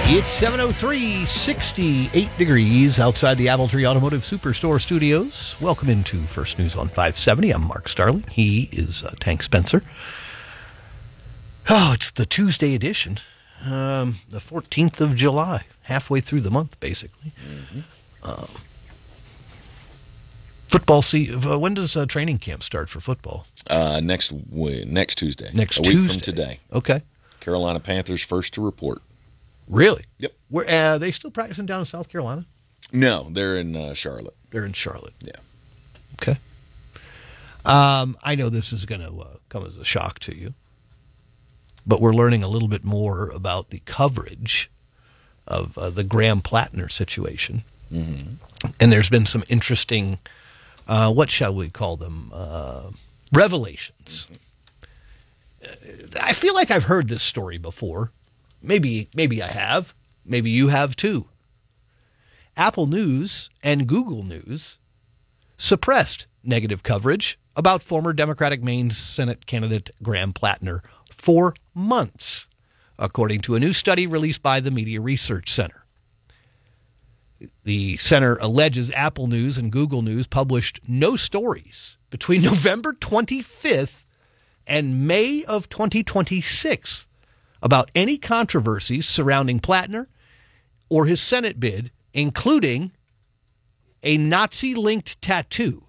It's 7:03, 68 degrees outside the Appletree Automotive Superstore studios. Welcome into First News on 570. I'm Mark Starling. He is Tank Spencer. Oh, it's the Tuesday edition, the 14th of July, halfway through the month, basically. Football season. When does training camp start for football? Next Tuesday. Next a Tuesday. week from today. Okay. Carolina Panthers first to report. Really? Yep. Are they still practicing down in South Carolina? No, they're in Charlotte. They're in Charlotte. Yeah. Okay. I know this is going to come as a shock to you, but we're learning a little bit more about the coverage of the Graham Plattner situation. Mm-hmm. And there's been some interesting, what shall we call them, revelations. Mm-hmm. I feel like I've heard this story before. Maybe I have. Maybe you have too. Apple News and Google News suppressed negative coverage about former Democratic Maine Senate candidate Graham Plattner for months, according to a new study released by the Media Research Center. The center alleges Apple News and Google News published no stories between November 25th and May of 2026 about any controversies surrounding Plattner or his Senate bid, including a Nazi-linked tattoo,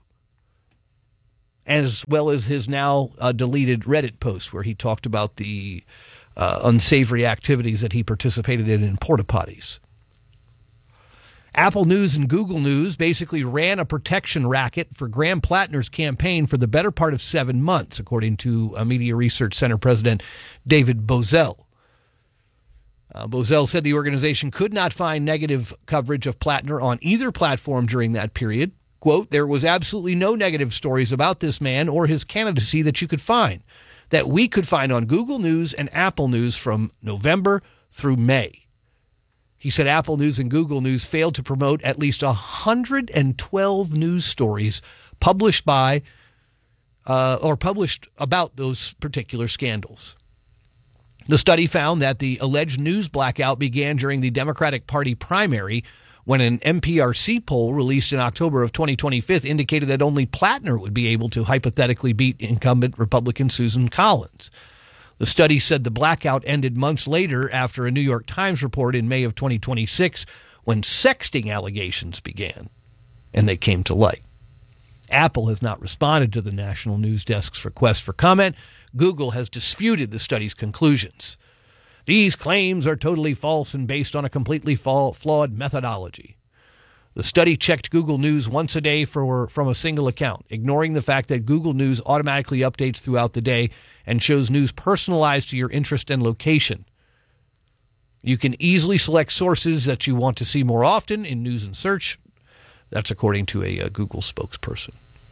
as well as his now deleted Reddit post where he talked about the unsavory activities that he participated in porta potties. Apple News and Google News basically ran a protection racket for Graham Plattner's campaign for the better part of 7 months, according to Media Research Center President David Bozell. Bozell said the organization could not find negative coverage of Plattner on either platform during that period. Quote, there was absolutely no negative stories about this man or his candidacy that you could find, that we could find on Google News and Apple News from November through May. He said Apple News and Google News failed to promote at least 112 news stories published by or published about those particular scandals. The study found that the alleged news blackout began during the Democratic Party primary when an MPRC poll released in October of 2025 indicated that only Plattner would be able to hypothetically beat incumbent Republican Susan Collins. The study said the blackout ended months later after a New York Times report in May of 2026 when sexting allegations began, and they came to light. Apple has not responded to the National News Desk's request for comment. Google has disputed the study's conclusions. These claims are totally false and based on a completely flawed methodology. The study checked Google News once a day from a single account, ignoring the fact that Google News automatically updates throughout the day and shows news personalized to your interest and location. You can easily select sources that you want to see more often in news and search. That's according to a Google spokesperson.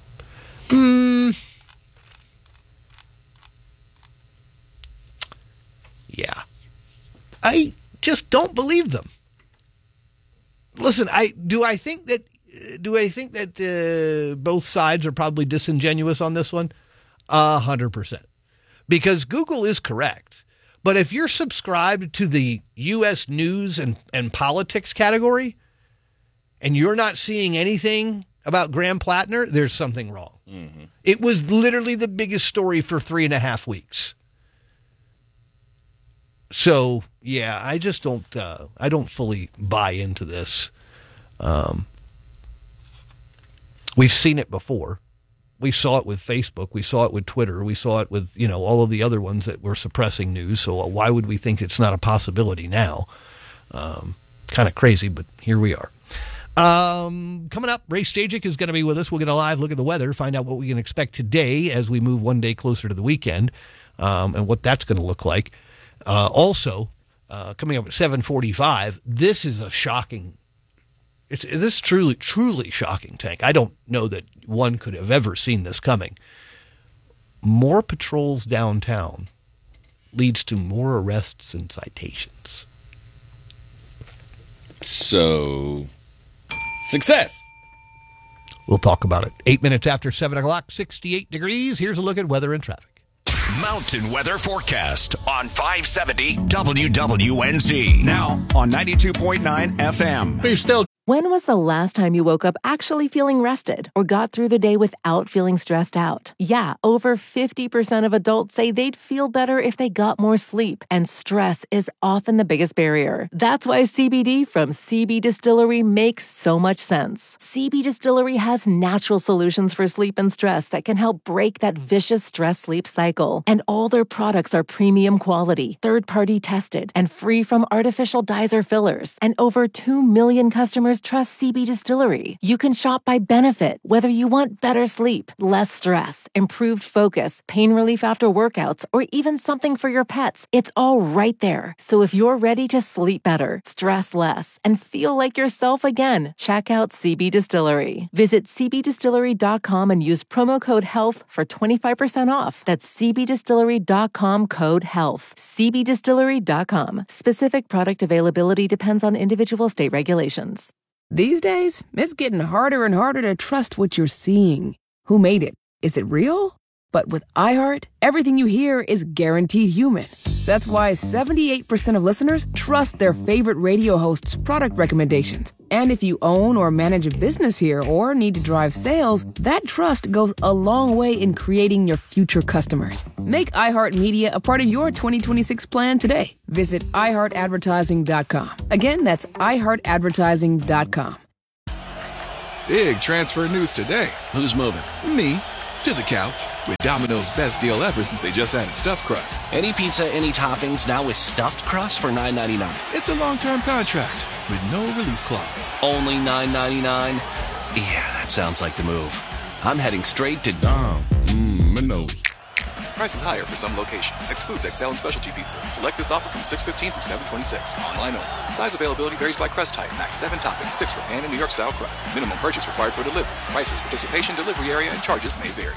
Yeah. I just don't believe them. Listen, do I think that both sides are probably disingenuous on this one? 100%. Because Google is correct. But if you're subscribed to the U.S. news and politics category and you're not seeing anything about Graham Plattner, there's something wrong. Mm-hmm. It was literally the biggest story for 3.5 weeks. So, yeah, I just don't fully buy into this. We've seen it before. We saw it with Facebook. We saw it with Twitter. We saw it with, all of the other ones that were suppressing news. So why would we think it's not a possibility now? Kind of crazy, but here we are. Coming up, Ray Stajic is going to be with us. We'll get a live look at the weather, find out what we can expect today as we move one day closer to the weekend, and what that's going to look like. Also, coming up at 7:45, this is a shocking. This is truly shocking, Tank. I don't know that one could have ever seen this coming. More patrols downtown leads to more arrests and citations. So, success. We'll talk about it. 8 minutes after 7 o'clock, 68 degrees. Here's a look at weather and traffic. mountain weather forecast on 570 WWNZ. Now on 92.9 FM. We're still. When was the last time you woke up actually feeling rested or got through the day without feeling stressed out? Yeah, over 50% of adults say they'd feel better if they got more sleep, and stress is often the biggest barrier. That's why CBD from CB Distillery makes so much sense. CB Distillery has natural solutions for sleep and stress that can help break that vicious stress-sleep cycle. And all their products are premium quality, third-party tested, and free from artificial dyes or fillers. And over 2 million customers trust CB Distillery. You can shop by benefit, whether you want better sleep, less stress, improved focus, pain relief after workouts, or even something for your pets. It's all right there. So if you're ready to sleep better, stress less, and feel like yourself again, check out CB Distillery. Visit cbdistillery.com and use promo code HEALTH for 25% off. That's cbdistillery.com code HEALTH. cbdistillery.com. Specific product availability depends on individual state regulations. These days, it's getting harder and harder to trust what you're seeing. Who made it? Is it real? But with iHeart, everything you hear is guaranteed human. That's why 78% of listeners trust their favorite radio hosts' product recommendations. And if you own or manage a business here or need to drive sales, that trust goes a long way in creating your future customers. Make iHeartMedia a part of your 2026 plan today. Visit iHeartAdvertising.com. Again, that's iHeartAdvertising.com. Big transfer news today. Who's moving? Me. To the couch with Domino's best deal ever since they just added stuffed crust. Any pizza, any toppings, now with stuffed crust for $9.99. It's a long-term contract with no release clause. Only $9.99? Yeah, that sounds like the move. I'm heading straight to Domino's. Price is higher for some locations. Excludes XL and specialty pizzas. Select this offer from 6/15 through 7/26. Online only. Size availability varies by crust type. Max 7 toppings, 6 for pan and New York style crust. Minimum purchase required for delivery. Prices, participation, delivery area, and charges may vary.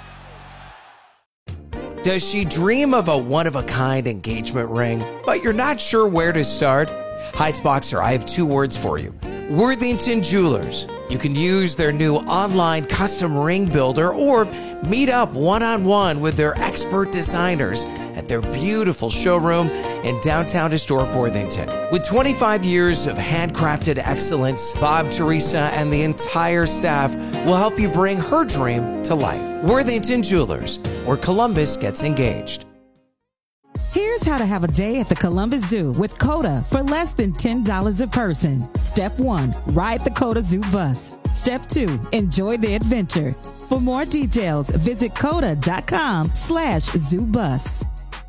Does she dream of a one-of-a-kind engagement ring, but you're not sure where to start? Heights Boxer, I have 2 words for you. Worthington Jewelers. You can use their new online custom ring builder or meet up one-on-one with their expert designers at their beautiful showroom in downtown historic Worthington. With 25 years of handcrafted excellence, Bob, Teresa, and the entire staff will help you bring her dream to life. Worthington Jewelers, where Columbus gets engaged. Here's how to have a day at the Columbus Zoo with COTA for less than $10 a person. Step 1, ride the COTA Zoo bus. Step 2, enjoy the adventure. For more details, visit COTA.com/zoobus.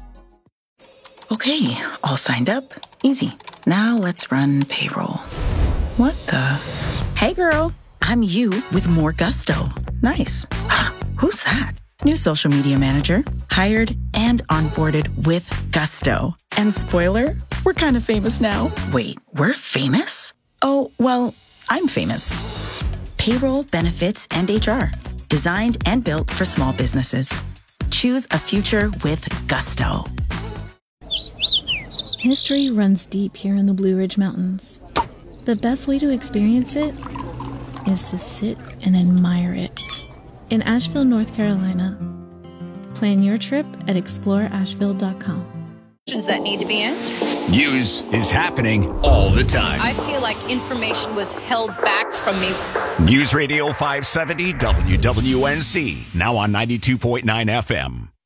Okay, all signed up. Easy. Now let's run payroll. What the? Hey girl, I'm you with more gusto. Nice. Who's that? New social media manager, hired and onboarded with gusto. And spoiler, we're kind of famous now. Wait, we're famous? Oh, well, I'm famous. Payroll, benefits, and HR. Designed and built for small businesses. Choose a future with gusto. History runs deep here in the Blue Ridge Mountains. The best way to experience it is to sit and admire it. In Asheville, North Carolina. Plan your trip at exploreasheville.com. Questions that need to be answered. News is happening all the time. I feel like information was held back from me. News Radio 570 WWNC, now on 92.9 FM.